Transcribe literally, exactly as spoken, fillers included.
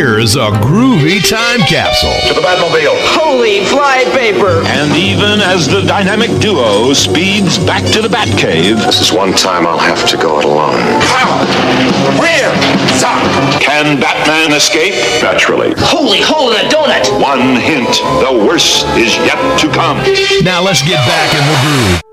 Here's a groovy time capsule. To the Batmobile. Holy fly paper. And even as the dynamic duo speeds back to the Batcave, This is one time I'll have to go it alone. where? Can Batman escape? Naturally. Holy hole in a donut. One hint, the worst is yet to come. Now let's get back in the groove.